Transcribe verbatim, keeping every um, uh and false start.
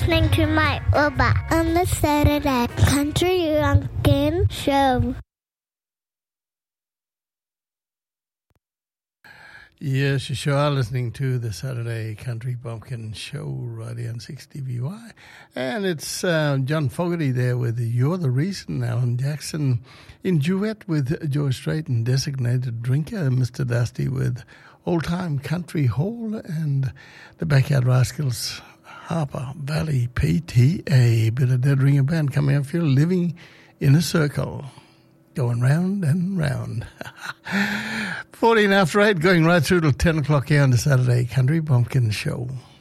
listening to my Uber on the Saturday Country Bumpkin Show. Yes, you sure are listening to the Saturday Country Bumpkin Show right here on six D V Y. And it's uh, John Fogerty there with You're the Reason, Alan Jackson in duet with George Strait and Designated Drinker, Mister Dusty with Old Time Country Hall, and the Backyard Rascals, Harper Valley P T A. Bit of Dead Ringer Band coming up for you, Living in a Circle. Going round and round. fourteen after eight, going right through till ten o'clock here on the Saturday Country Bumpkin Show.